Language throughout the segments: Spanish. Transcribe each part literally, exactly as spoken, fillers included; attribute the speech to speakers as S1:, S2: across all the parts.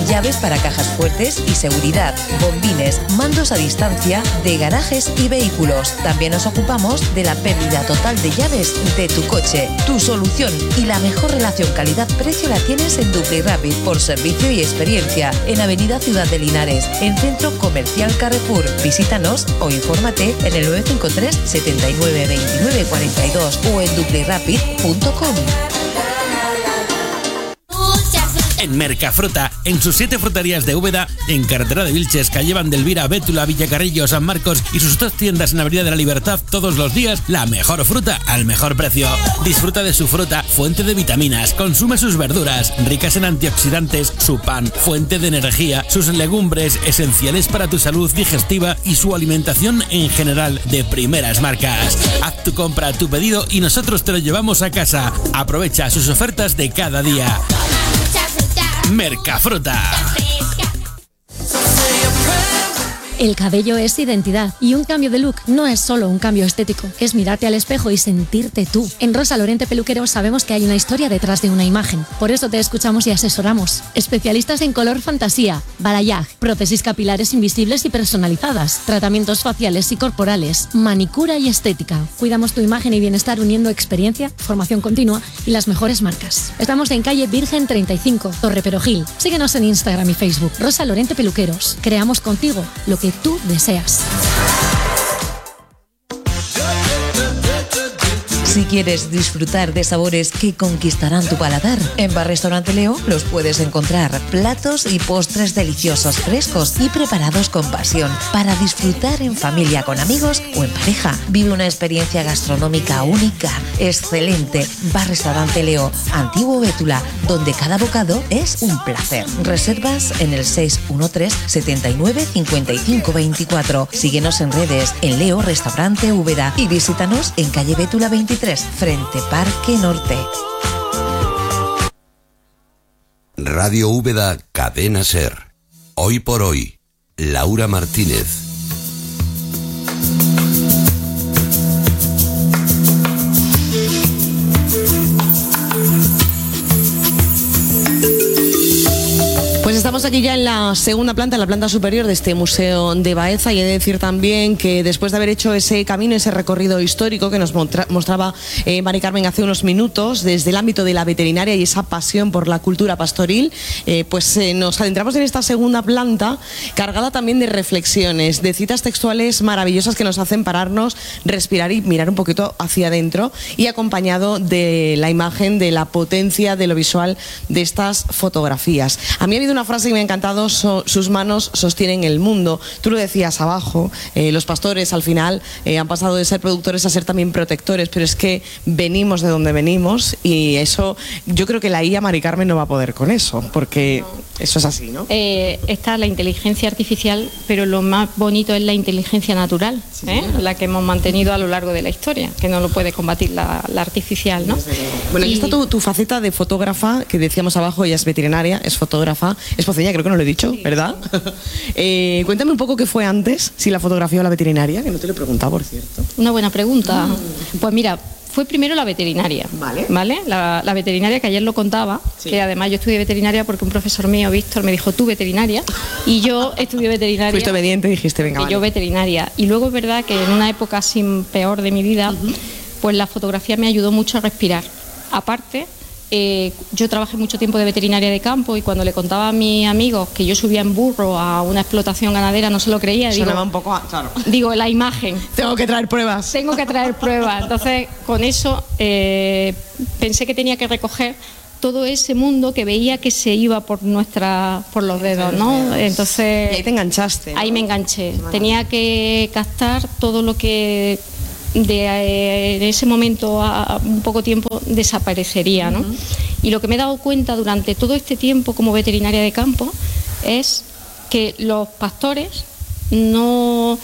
S1: llaves para cajas fuertes y seguridad, bombines, mandos a distancia de garajes y vehículos. También nos ocupamos de la pérdida total de llaves de tu coche. Tu solución y la mejor relación calidad-precio la tienes en DupliRapid por servicio y experiencia en Avenida Ciudad de Linares, en Centro Comercial Carrefour. Visítanos o infórmate en el nueve cinco tres, setenta y nueve, veintinueve, cuarenta y dos o en duplirapid punto com.
S2: En Mercafruta, en sus siete fruterías de Úbeda, en carretera de Vilches, calle Vandelvira, Bétula, Villacarrillo, San Marcos y sus dos tiendas en Avenida de la Libertad, todos los días, la mejor fruta al mejor precio. Disfruta de su fruta, fuente de vitaminas, consume sus verduras, ricas en antioxidantes, su pan, fuente de energía, sus legumbres, esenciales para tu salud digestiva y su alimentación en general de primeras marcas. Haz tu compra, tu pedido y nosotros te lo llevamos a casa. Aprovecha sus ofertas de cada día. Mercafruta.
S3: El cabello es identidad y un cambio de look no es solo un cambio estético, es mirarte al espejo y sentirte tú. En Rosa Lorente Peluqueros sabemos que hay una historia detrás de una imagen. Por eso te escuchamos y asesoramos. Especialistas en color fantasía, balayage, prótesis capilares invisibles y personalizadas, tratamientos faciales y corporales, manicura y estética. Cuidamos tu imagen y bienestar uniendo experiencia, formación continua y las mejores marcas. Estamos en calle Virgen treinta y cinco, Torre Perojil. Síguenos en Instagram y Facebook. Rosa Lorente Peluqueros. Creamos contigo lo que tú deseas.
S1: Si quieres disfrutar de sabores que conquistarán tu paladar, en Bar Restaurante Leo los puedes encontrar. Platos y postres deliciosos, frescos y preparados con pasión para disfrutar en familia, con amigos o en pareja. Vive una experiencia gastronómica única, excelente. Bar Restaurante Leo, Antiguo Bétula, donde cada bocado es un placer. Reservas en el seis uno tres, setenta y nueve, cincuenta y cinco veinticuatro. Síguenos en redes en Leo Restaurante Úbeda y visítanos en calle Bétula veintitrés, frente Parque Norte.
S4: Radio Úbeda, Cadena Ser. Hoy por hoy, Laura Martínez.
S5: Pues estamos aquí ya en la segunda planta, en la planta superior de este Museo de Baeza, y he de decir también que después de haber hecho ese camino, ese recorrido histórico que nos mostraba eh, Mari Carmen hace unos minutos, desde el ámbito de la veterinaria y esa pasión por la cultura pastoril, eh, pues eh, nos adentramos en esta segunda planta cargada también de reflexiones, de citas textuales maravillosas que nos hacen pararnos, respirar y mirar un poquito hacia adentro, y acompañado de la imagen, de la potencia de lo visual de estas fotografías. A mí ha habido una frase que me ha encantado: so, sus manos sostienen el mundo. Tú lo decías abajo, eh, los pastores al final eh, han pasado de ser productores a ser también protectores, pero es que venimos de donde venimos, y eso, yo creo que la I A Mari Carmen no va a poder con eso, porque no. Eso es así, ¿no?
S6: Eh, está la inteligencia artificial, pero lo más bonito es la inteligencia natural, sí, ¿eh? La que hemos mantenido a lo largo de la historia, que no lo puede combatir la, la artificial, ¿no?
S5: Bueno, aquí
S6: y...
S5: está tu, tu faceta de fotógrafa, que decíamos abajo, ella es veterinaria, es fotógrafa, es poceña, creo que no lo he dicho, sí, ¿verdad? eh, cuéntame un poco qué fue antes, si la fotografía o la veterinaria, que no te lo he preguntado, por cierto.
S6: Una buena pregunta. Mm. Pues mira, fue primero la veterinaria, ¿vale? ¿Vale? La, la veterinaria, que ayer lo contaba, sí, que además yo estudié veterinaria porque un profesor mío, Víctor, me dijo, tú veterinaria, y yo estudié veterinaria.
S5: Fuiste obediente y dijiste, venga, vale.
S6: Yo veterinaria. Y luego es verdad que en una época así peor de mi vida, uh-huh, pues la fotografía me ayudó mucho a respirar. Aparte, Eh, yo trabajé mucho tiempo de veterinaria de campo, y cuando le contaba a mis amigos que yo subía en burro a una explotación ganadera no se lo creía.
S5: Sonaba
S6: digo,
S5: un poco a, claro.
S6: Digo, la imagen.
S5: Tengo que traer pruebas.
S6: Tengo que traer pruebas. Entonces, con eso eh, pensé que tenía que recoger todo ese mundo que veía que se iba por nuestra, por los dedos, ¿no? Entonces,
S5: y ahí te enganchaste, ¿no?
S6: Ahí me enganché. Tenía que captar todo lo que de eh, en ese momento a un poco tiempo desaparecería, ¿no? Uh-huh. Y lo que me he dado cuenta durante todo este tiempo como veterinaria de campo es que los pastores no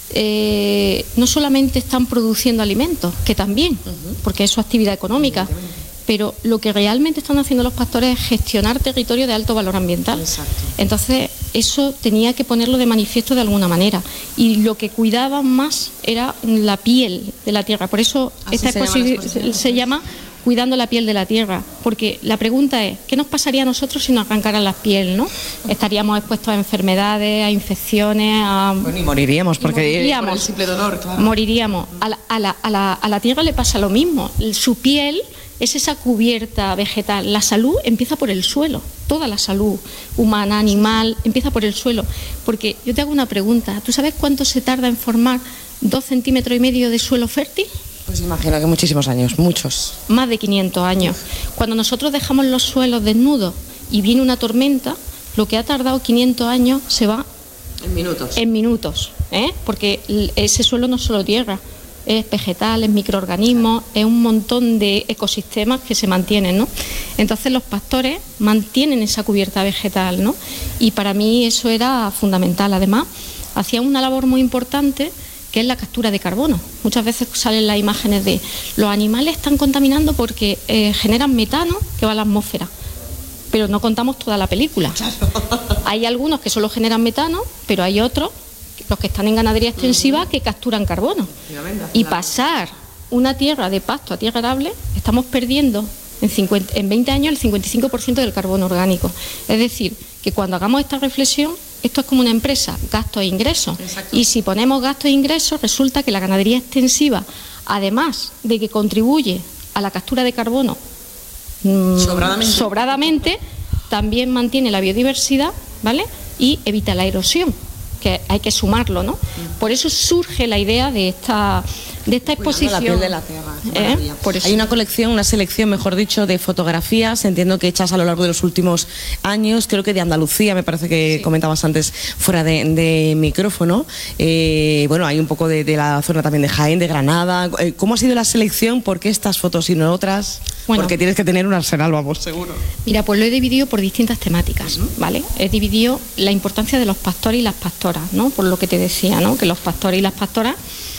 S6: eh, no solamente están produciendo alimentos, que también, uh-huh, porque es su actividad económica, pero lo que realmente están haciendo los pastores es gestionar territorio de alto valor ambiental. Exacto. Entonces, eso tenía que ponerlo de manifiesto de alguna manera. Y lo que cuidaban más era la piel de la tierra. Por eso así esta exposición se, se llama cuidando la piel de la tierra, porque la pregunta es, ¿qué nos pasaría a nosotros si nos arrancaran la piel, ¿no? Estaríamos expuestos a enfermedades, a infecciones, a...
S5: Bueno, y moriríamos, porque
S6: moriríamos,
S5: por el simple dolor, claro.
S6: Moriríamos. A la, a, la, a, la, a la tierra le pasa lo mismo. Su piel es esa cubierta vegetal. La salud empieza por el suelo. Toda la salud humana, animal, empieza por el suelo. Porque yo te hago una pregunta. ¿Tú sabes cuánto se tarda en formar dos centímetros y medio de suelo fértil?
S5: Pues imagino que muchísimos años, muchos.
S6: Más de quinientos años. Cuando nosotros dejamos los suelos desnudos y viene una tormenta, lo que ha tardado quinientos años se va
S5: en minutos.
S6: En minutos, ¿eh? Porque ese suelo no es solo tierra, es vegetal, es microorganismos, es un montón de ecosistemas que se mantienen, ¿no? Entonces los pastores mantienen esa cubierta vegetal, ¿no? Y para mí eso era fundamental. Además, hacían una labor muy importante, que es la captura de carbono. Muchas veces salen las imágenes de los animales están contaminando porque eh, generan metano que va a la atmósfera, pero no contamos toda la película. Claro. Hay algunos que solo generan metano, pero hay otros, los que están en ganadería extensiva, que capturan carbono. Y pasar una tierra de pasto a tierra arable, estamos perdiendo en, cincuenta, en veinte años el cincuenta y cinco por ciento del carbono orgánico. Es decir, que cuando hagamos esta reflexión, esto es como una empresa, gastos e ingresos. Exacto. Y si ponemos gastos e ingresos, resulta que la ganadería extensiva, además de que contribuye a la captura de carbono mmm, sobradamente. sobradamente, también mantiene la biodiversidad, ¿vale? Y evita la erosión, que hay que sumarlo, ¿no? Por eso surge la idea de esta de esta exposición. La piel de la tierra.
S5: ¿Eh? Por eso. Hay una colección, una selección, mejor dicho, de fotografías, entiendo que hechas a lo largo de los últimos años, creo que de Andalucía, me parece que sí. Comentabas antes fuera de, de micrófono. Eh, bueno, hay un poco de, de la zona también de Jaén, de Granada. ¿Cómo ha sido la selección? ¿Por qué estas fotos y no otras? Bueno, porque tienes que tener un arsenal, vamos, seguro.
S6: Mira, pues lo he dividido por distintas temáticas, uh-huh. ¿vale? He dividido la importancia de los pastores y las pastoras, ¿no? Por lo que te decía, ¿no? Que los pastores y las pastoras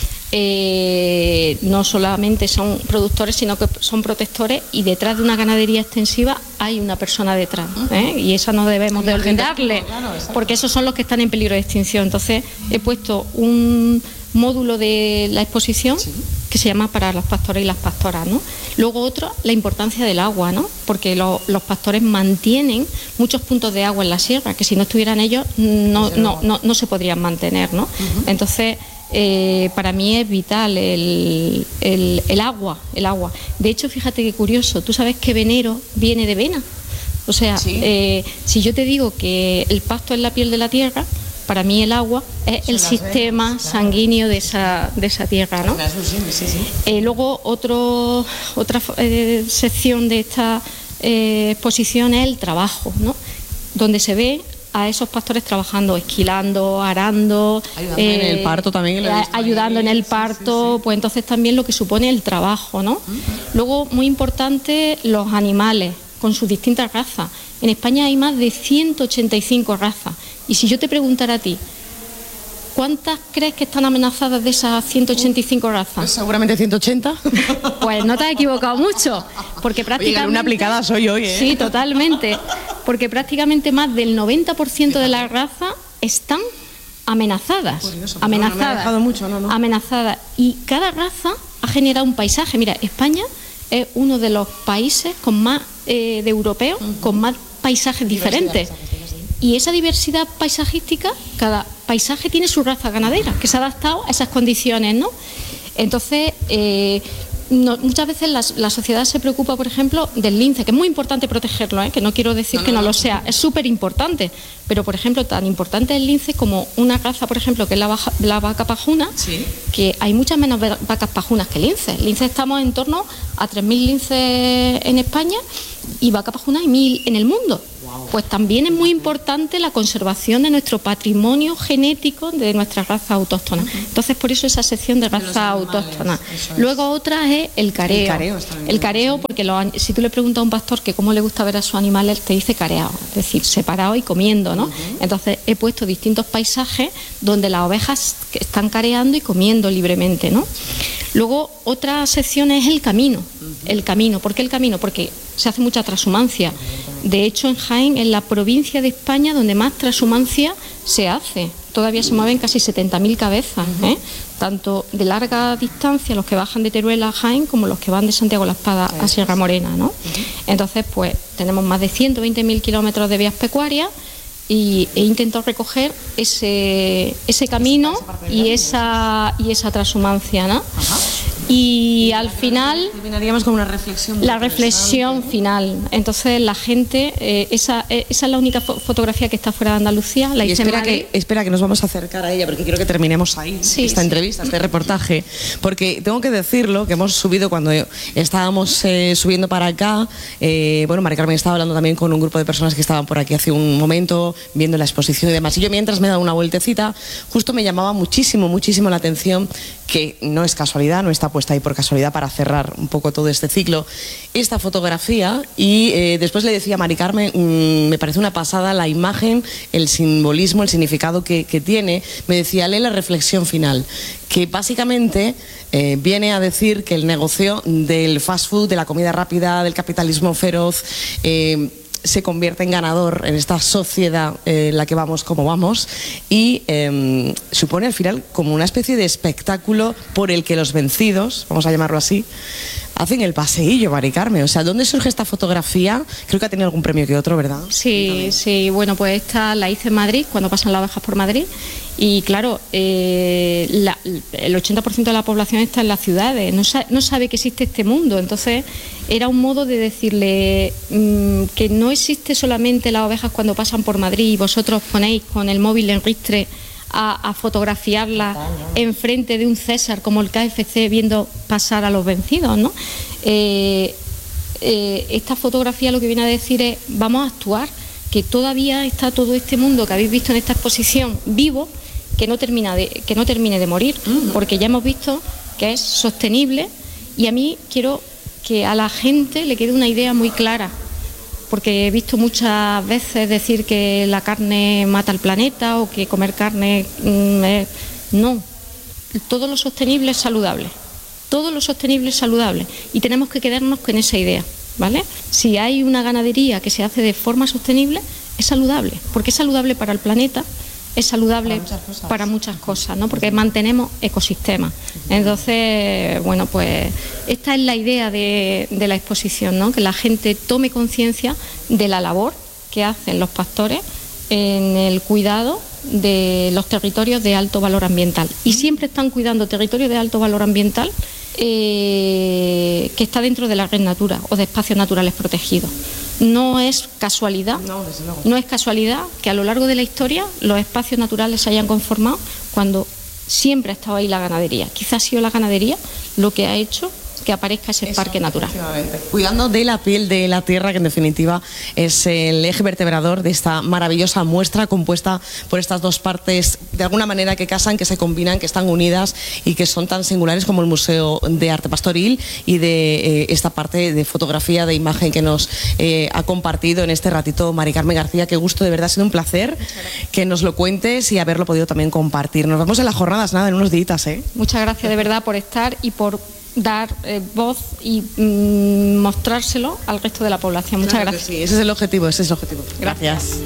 S6: Eh, no solamente son productores, sino que son protectores, y detrás de una ganadería extensiva hay una persona detrás, ¿eh? Y esa no debemos de olvidarle, porque esos son los que están en peligro de extinción. Entonces he puesto un módulo de la exposición sí. que se llama para los pastores y las pastoras, ¿no? Luego otro, la importancia del agua, ¿no? Porque lo, los pastores mantienen muchos puntos de agua en la sierra, que si no estuvieran ellos no, no, no, no se podrían mantener, ¿no? Uh-huh. Entonces Eh, para mí es vital el, el, el agua, el agua. De hecho, fíjate qué curioso, tú sabes que venero viene de vena. O sea, ¿sí? eh, si yo te digo que el pasto es la piel de la tierra, para mí el agua es Son el sistema venas, claro. sanguíneo de esa, de esa tierra, ¿no?
S5: Sí, sí, sí.
S6: Eh, luego otro, otra eh, sección de esta eh, exposición es el trabajo, ¿no? Donde se ve a esos pastores trabajando, esquilando, arando,
S5: ayudando eh, en el parto también,
S6: eh, ayudando ahí. en el parto, sí, sí, sí. Pues entonces también lo que supone el trabajo, ¿no? Uh-huh. Luego, muy importante, los animales con sus distintas razas. En España hay más de ciento ochenta y cinco razas. Y si yo te preguntara a ti, ¿cuántas crees que están amenazadas de esas ciento ochenta y cinco razas?
S5: Pues seguramente ciento ochenta.
S6: Pues no te has equivocado mucho, porque prácticamente...
S5: Oye, una aplicada soy hoy, ¿eh?
S6: Sí, totalmente, porque prácticamente más del noventa por ciento de las razas están amenazadas.
S5: Curioso,
S6: amenazadas.
S5: No, no me ha dejado mucho, no, no.
S6: Amenazadas. Y cada raza ha generado un paisaje. Mira, España es uno de los países con más eh, de europeos, uh-huh. con más paisajes diferentes. Y esa diversidad paisajística, cada paisaje tiene su raza ganadera, que se ha adaptado a esas condiciones, ¿no? Entonces, eh, no, muchas veces la, la sociedad se preocupa, por ejemplo, del lince, que es muy importante protegerlo, ¿eh? Que no quiero decir no, no, que no, no lo sea, es súper importante, pero, por ejemplo, tan importante es el lince como una raza, por ejemplo, que es la, baja, la vaca pajuna, ¿sí? Que hay muchas menos vacas pajunas que linces. Linces estamos en torno a tres mil linces en España y vaca pajuna hay mil en el mundo. Pues también es muy importante la conservación de nuestro patrimonio genético de nuestra raza autóctona. Entonces, por eso esa sección de raza autóctona. Luego otra es el careo. El careo, el careo porque lo, si tú le preguntas a un pastor que cómo le gusta ver a sus animales, te dice careado, es decir, separado y comiendo, ¿no? Uh-huh. Entonces, he puesto distintos paisajes donde las ovejas están careando y comiendo libremente, ¿no? Luego, otra sección es el camino. El camino. ¿Por qué el camino? Porque se hace mucha transhumancia. De hecho, en Jaén es la provincia de España donde más transhumancia se hace. todavía se mueven casi setenta mil cabezas, uh-huh. ¿eh? Tanto de larga distancia, los que bajan de Teruel a Jaén, como los que van de Santiago de la Espada a Sierra Morena, ¿no? Uh-huh. Entonces, pues tenemos más de ciento veinte mil kilómetros de vías pecuarias y he intentado recoger ese, ese camino y esa, y esa transhumancia, ¿no? Ajá. Y al final
S5: terminaríamos con una reflexión.
S6: La reflexión final. Entonces la gente, eh, esa, esa es la única fo fotografía que está fuera de Andalucía. La
S5: y
S6: hice
S5: espera
S6: en Madrid.
S5: que, espera que nos vamos a acercar a ella porque quiero que terminemos ahí sí, esta sí. entrevista, este reportaje. Porque tengo que decirlo, que hemos subido cuando estábamos eh, subiendo para acá, eh, bueno, Mari Carmen estaba hablando también con un grupo de personas que estaban por aquí hace un momento, viendo la exposición y demás. Y yo mientras me he dado una vueltecita, justo me llamaba muchísimo, muchísimo la atención, que no es casualidad, no está puesta ahí por casualidad para cerrar un poco todo este ciclo, esta fotografía. Y eh, después le decía a Mari Carmen, mmm, me parece una pasada la imagen, el simbolismo, el significado que, que tiene. Me decía, lee la reflexión final, que básicamente eh, viene a decir que el negocio del fast food, de la comida rápida, del capitalismo feroz, eh, se convierte en ganador en esta sociedad eh, en la que vamos como vamos y eh, supone al final como una especie de espectáculo por el que los vencidos, vamos a llamarlo así, hacen el paseillo, Mari Carmen. O sea, ¿dónde surge esta fotografía? Creo que ha tenido algún premio que otro, ¿verdad?
S6: Sí, sí, bueno, pues esta la hice en Madrid, cuando pasan las ovejas por Madrid. Y claro, eh, la, el ochenta por ciento de la población está en las ciudades, no sabe, no sabe que existe este mundo. Entonces era un modo de decirle mmm, que no existe solamente las ovejas cuando pasan por Madrid y vosotros ponéis con el móvil en ristre a, a fotografiarlas enfrente de un César como el K F C viendo pasar a los vencidos, ¿no? Eh, eh, esta fotografía lo que viene a decir es vamos a actuar, que todavía está todo este mundo que habéis visto en esta exposición vivo, que no termina de, que no termine de morir, porque ya hemos visto que es sostenible. Y a mí quiero que a la gente le quede una idea muy clara, porque he visto muchas veces decir que la carne mata al planeta o que comer carne mmm, es... no, todo lo sostenible es saludable, todo lo sostenible es saludable y tenemos que quedarnos con esa idea, ¿vale? Si hay una ganadería que se hace de forma sostenible, es saludable, porque es saludable para el planeta, es saludable para muchas cosas, para muchas cosas, ¿no? Porque mantenemos ecosistemas. Entonces, bueno, pues esta es la idea de, de la exposición, ¿no? Que la gente tome conciencia de la labor que hacen los pastores en el cuidado de los territorios de alto valor ambiental. Y siempre están cuidando territorios de alto valor ambiental eh, que está dentro de la red Natura o de espacios naturales protegidos. No es casualidad, no, no es casualidad que a lo largo de la historia los espacios naturales se hayan conformado cuando siempre ha estado ahí la ganadería. Quizás ha sido la ganadería lo que ha hecho que aparezca ese Eso, parque natural.
S5: Cuidando de la piel de la tierra, que en definitiva es el eje vertebrador de esta maravillosa muestra compuesta por estas dos partes, de alguna manera que casan, que se combinan, que están unidas y que son tan singulares como el Museo de Arte Pastoril y de eh, esta parte de fotografía, de imagen que nos eh, ha compartido en este ratito Mari Carmen García. Qué gusto, de verdad, ha sido un placer que nos lo cuentes y haberlo podido también compartir. Nos vemos en las jornadas, nada, en unos días, ¿eh? Muchas gracias de verdad por estar y por dar eh, voz y mm, mostrárselo al resto de la población. Muchas claro gracias. Sí, ese es el objetivo, ese es el objetivo. Gracias.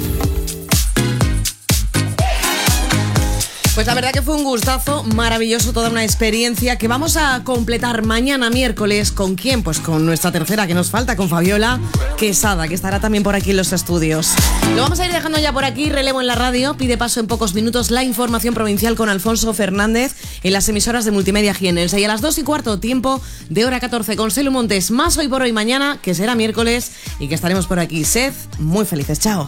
S5: Pues la verdad que fue un gustazo, maravilloso, toda una experiencia que vamos a completar mañana miércoles. ¿Con quién? Pues con nuestra tercera que nos falta, con Fabiola Quesada, que estará también por aquí en los estudios. Lo vamos a ir dejando ya por aquí, relevo en la radio, pide paso en pocos minutos la información provincial con Alfonso Fernández en las emisoras de Multimedia Gienense. Y a las dos y cuarto, tiempo de hora catorce con Selu Montes, más Hoy por Hoy mañana, que será miércoles y que estaremos por aquí. Sed muy felices, chao.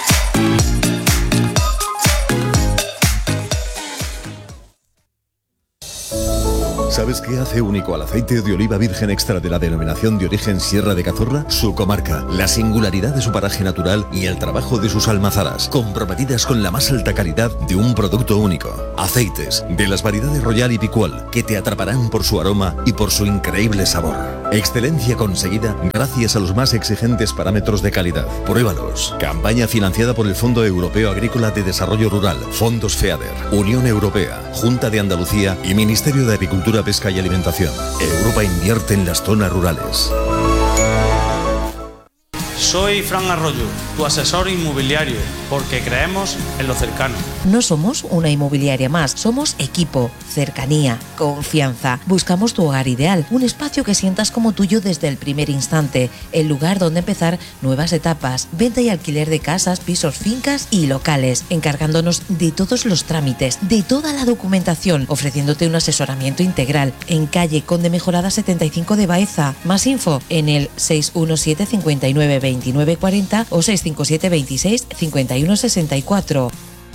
S7: ¿Sabes qué hace único al aceite de oliva virgen extra de la denominación de origen Sierra de Cazorla? Su comarca, la singularidad de su paraje natural y el trabajo de sus almazaras, comprometidas con la más alta calidad de un producto único. Aceites de las variedades Royal y Picual, que te atraparán por su aroma y por su increíble sabor. Excelencia conseguida gracias a los más exigentes parámetros de calidad. Pruébalos. Campaña financiada por el Fondo Europeo Agrícola de Desarrollo Rural, Fondos FEADER, Unión Europea, Junta de Andalucía y Ministerio de Agricultura, Pesca y Alimentación. Europa invierte en las zonas rurales.
S8: Soy Fran Arroyo, tu asesor inmobiliario, porque creemos en lo cercano.
S1: No somos una inmobiliaria más, somos equipo, cercanía, confianza. Buscamos tu hogar ideal, un espacio que sientas como tuyo desde el primer instante, el lugar donde empezar nuevas etapas, venta y alquiler de casas, pisos, fincas y locales, encargándonos de todos los trámites, de toda la documentación, ofreciéndote un asesoramiento integral en calle Conde Mejorada setenta y cinco de Baeza. Más info en el seis uno siete, cinco nueve, veintinueve cuarenta o seis cinco siete, veintiséis, cincuenta y uno sesenta y cuatro.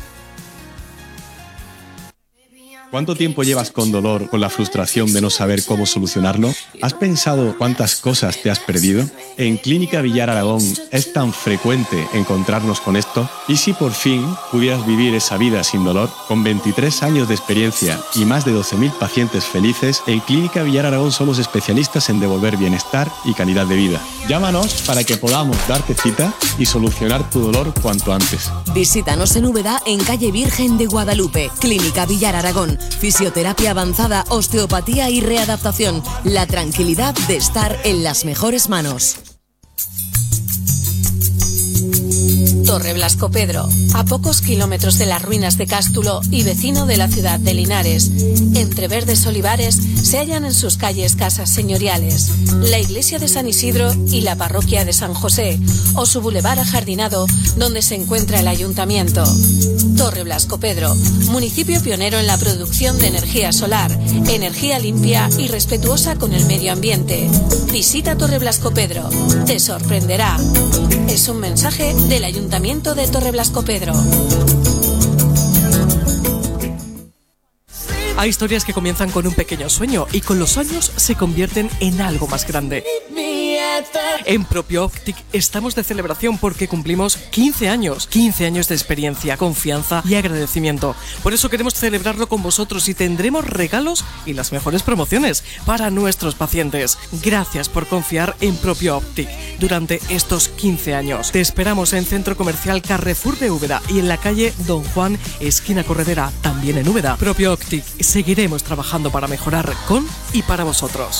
S9: ¿Cuánto tiempo llevas con dolor, con la frustración de no saber cómo solucionarlo? ¿Has pensado cuántas cosas te has perdido? En Clínica Villar Aragón es tan frecuente encontrarnos con esto. ¿Y si por fin pudieras vivir esa vida sin dolor? Con veintitrés años de experiencia y más de doce mil pacientes felices, en Clínica Villar Aragón somos especialistas en devolver bienestar y calidad de vida. Llámanos para que podamos darte cita y solucionar tu dolor cuanto antes.
S10: Visítanos en Úbeda, en calle Virgen de Guadalupe. Clínica Villar Aragón. Fisioterapia avanzada, osteopatía y readaptación. La tranquilidad de estar en las mejores manos.
S11: Torre Blasco Pedro, a pocos kilómetros de las ruinas de Cástulo y vecino de la ciudad de Linares. Entre verdes olivares se hallan en sus calles casas señoriales, la iglesia de San Isidro y la parroquia de San José, o su bulevar ajardinado donde se encuentra el ayuntamiento. Torre Blasco Pedro, municipio pionero en la producción de energía solar, energía limpia y respetuosa con el medio ambiente. Visita Torre Blasco Pedro, te sorprenderá. Es un mensaje del Ayuntamiento de Torre Blasco Pedro.
S12: Hay historias que comienzan con un pequeño sueño y con los años se convierten en algo más grande. En PropioOptic estamos de celebración porque cumplimos quince años. quince años de experiencia, confianza y agradecimiento. Por eso queremos celebrarlo con vosotros y tendremos regalos y las mejores promociones para nuestros pacientes. Gracias por confiar en PropioOptic durante estos quince años. Te esperamos en Centro Comercial Carrefour de Úbeda y en la calle Don Juan, esquina Corredera, también en Úbeda. PropioOptic, seguiremos trabajando para mejorar con y para vosotros.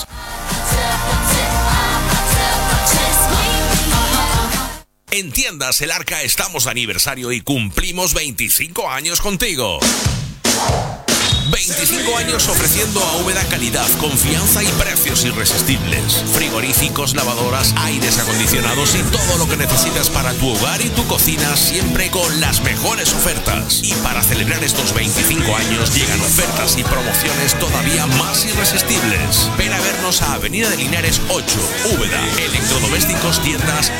S13: En Tiendas El Arca estamos de aniversario y cumplimos veinticinco años contigo. veinticinco años ofreciendo a Úbeda calidad, confianza y precios irresistibles. Frigoríficos, lavadoras, aires acondicionados y todo lo que necesitas para tu hogar y tu cocina, siempre con las mejores ofertas. Y para celebrar estos veinticinco años llegan ofertas y promociones todavía más irresistibles. Ven a vernos a Avenida de Linares ocho, Úbeda. Electrodomésticos Tiendas